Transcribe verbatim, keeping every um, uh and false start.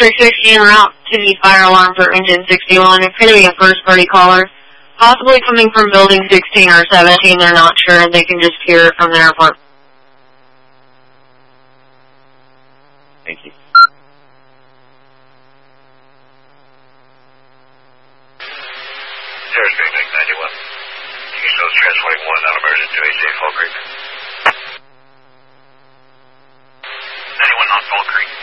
District sixty en route to the fire alarm for engine sixty-one. It's going to be a first-party caller, possibly coming from building sixteen or seventeen. They're not sure, and they can just hear it from the airport. Thank you. Sarah's Green Bank ninety-one. East Coast transporting one non-emergent to A J Fall Creek. ninety-one on Fall Creek.